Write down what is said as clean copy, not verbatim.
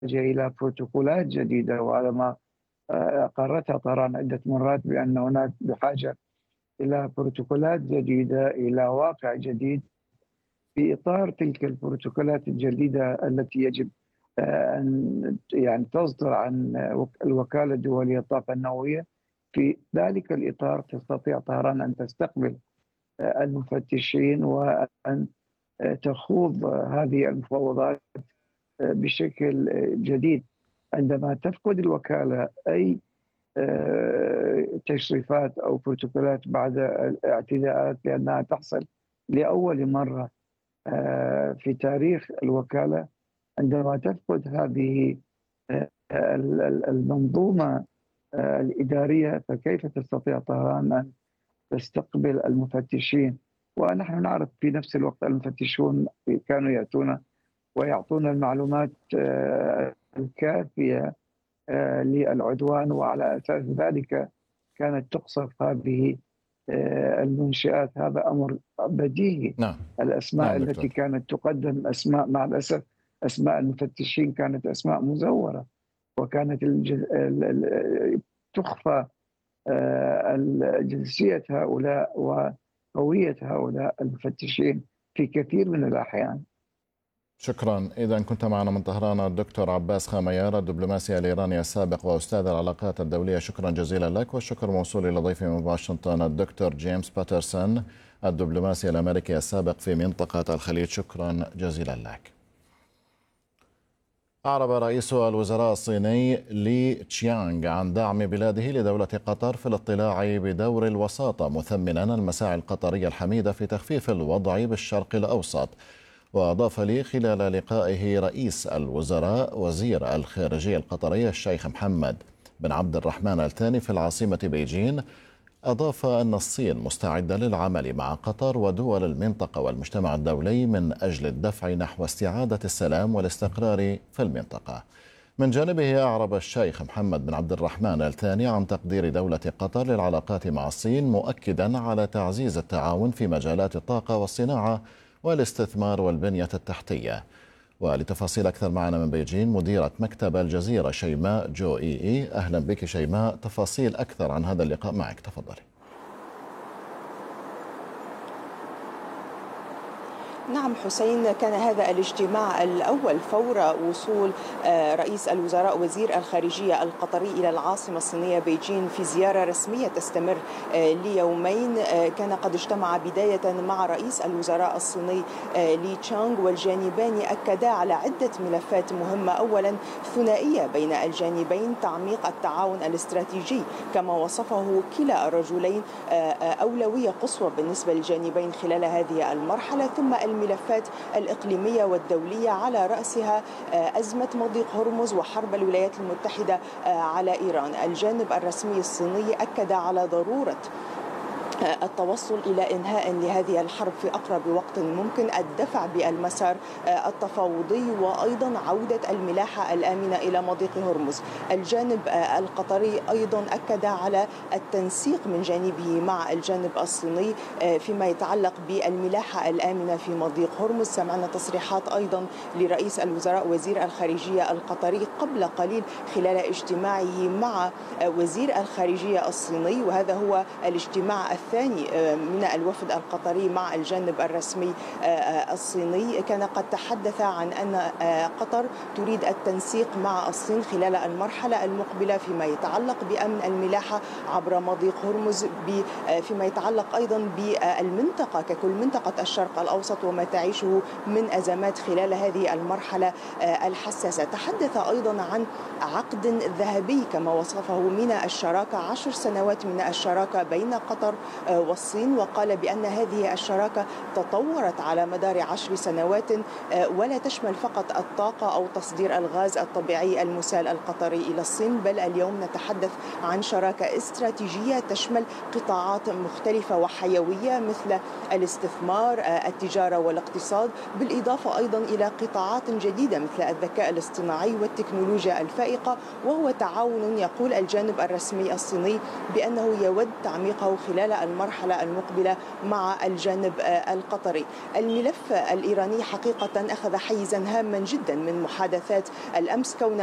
إلى بروتوكولات جديدة، وهذا ما أقرتها طهران عدة مرات بأن هناك بحاجة إلى بروتوكولات جديدة، إلى واقع جديد. في إطار تلك البروتوكولات الجديدة التي يجب أن يعني تصدر عن الوكالة الدولية للطاقة النووية، في ذلك الإطار تستطيع طهران أن تستقبل المفتشين وأن تخوض هذه المفاوضات بشكل جديد. عندما تفقد الوكالة أي تشريفات أو بروتوكولات بعد الاعتداءات، لأنها تحصل لأول مرة في تاريخ الوكالة، عندما تفقد هذه المنظومة الإدارية، فكيف تستطيع طهران أن تستقبل المفتشين؟ ونحن نعرف في نفس الوقت المفتشون كانوا يأتون ويعطون المعلومات الكافية للعدوان، وعلى أساس ذلك كانت تقصف هذه المنشآت. هذا أمر بديهي. نعم. الأسماء نعم التي دكتور. كانت تقدم أسماء، مع الأسف أسماء المفتشين كانت أسماء مزورة، وكانت تخفى جنسية هؤلاء وهوية هؤلاء المفتشين في كثير من الأحيان. شكرا. إذا كنت معنا من طهران الدكتور عباس خاميار، الدبلوماسي الإيراني السابق وأستاذ العلاقات الدولية، شكرا جزيلا لك. والشكر موصول إلى ضيفي من واشنطن الدكتور جيمس باترسون، الدبلوماسي الأمريكي السابق في منطقة الخليج، شكرا جزيلا لك. أعرب رئيس الوزراء الصيني لي تشيانغ عن دعم بلاده لدولة قطر في الاطلاع بدور الوساطة، مثمنا المساعي القطرية الحميدة في تخفيف الوضع بالشرق الأوسط. وأضاف لي خلال لقائه رئيس الوزراء وزير الخارجية القطرية الشيخ محمد بن عبد الرحمن الثاني في العاصمة بيجين، أضاف أن الصين مستعدة للعمل مع قطر ودول المنطقة والمجتمع الدولي من أجل الدفع نحو استعادة السلام والاستقرار في المنطقة. من جانبه أعرب الشيخ محمد بن عبد الرحمن الثاني عن تقدير دولة قطر للعلاقات مع الصين، مؤكدا على تعزيز التعاون في مجالات الطاقة والصناعة والاستثمار والبنية التحتية. ولتفاصيل أكثر معنا من بيجين مديرة مكتب الجزيرة شيماء جو إي. أهلا بك شيماء، تفاصيل أكثر عن هذا اللقاء معك، تفضلي. نعم حسين، كان هذا الاجتماع الأول فور وصول رئيس الوزراء وزير الخارجية القطري إلى العاصمة الصينية بيجين في زيارة رسمية تستمر ليومين. كان قد اجتمع بداية مع رئيس الوزراء الصيني لي تشانغ، والجانبان أكدا على عدة ملفات مهمة. أولا ثنائية بين الجانبين، تعميق التعاون الاستراتيجي كما وصفه كلا الرجلين أولوية قصوى بالنسبة للجانبين خلال هذه المرحلة. ثم الملفات الإقليمية والدولية على رأسها أزمة مضيق هرمز وحرب الولايات المتحدة على إيران. الجانب الرسمي الصيني أكد على ضرورة التوصل إلى إنهاء لهذه الحرب في أقرب وقت ممكن، الدفع بالمسار التفاوضي، وأيضا عودة الملاحة الآمنة إلى مضيق هرمز. الجانب القطري أيضا أكد على التنسيق من جانبه مع الجانب الصيني فيما يتعلق بالملاحة الآمنة في مضيق هرمز. سمعنا تصريحات أيضا لرئيس الوزراء وزير الخارجية القطري قبل قليل خلال اجتماعه مع وزير الخارجية الصيني، وهذا هو الاجتماع الثاني من الوفد القطري مع الجانب الرسمي الصيني. كان قد تحدث عن أن قطر تريد التنسيق مع الصين خلال المرحلة المقبلة فيما يتعلق بأمن الملاحة عبر مضيق هرمز، فيما يتعلق أيضا بالمنطقة ككل، منطقة الشرق الأوسط وما تعيشه من أزمات خلال هذه المرحلة الحساسة. تحدث أيضا عن عقد ذهبي كما وصفه من الشراكة، 10 سنوات من الشراكة بين قطر والصين، وقال بأن هذه الشراكة تطورت على مدار 10 سنوات ولا تشمل فقط الطاقة أو تصدير الغاز الطبيعي المسال القطري إلى الصين، بل اليوم نتحدث عن شراكة استراتيجية تشمل قطاعات مختلفة وحيوية مثل الاستثمار، التجارة والاقتصاد، بالإضافة أيضا إلى قطاعات جديدة مثل الذكاء الاصطناعي والتكنولوجيا الفائقة. وهو تعاون يقول الجانب الرسمي الصيني بأنه يود تعميقه خلال المرحلة المقبلة مع الجانب القطري. الملف الإيراني حقيقة أخذ حيزا هاما جدا من محادثات الأمس، كون